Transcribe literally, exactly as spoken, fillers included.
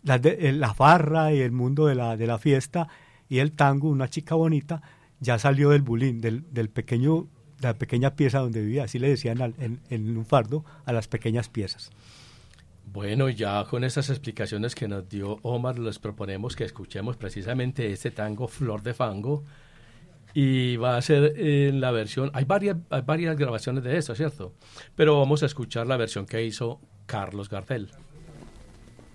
la, de, la farra y el mundo de la, de la fiesta, y el tango, una chica bonita, ya salió del bulín, del, del pequeño, de la pequeña pieza donde vivía, así le decían al, en, en Lunfardo a las pequeñas piezas. Bueno, ya con estas explicaciones que nos dio Omar, les proponemos que escuchemos precisamente este tango Flor de Fango, y va a ser en la versión, hay varias, hay varias grabaciones de esto, ¿cierto? Pero vamos a escuchar la versión que hizo Carlos Gardel.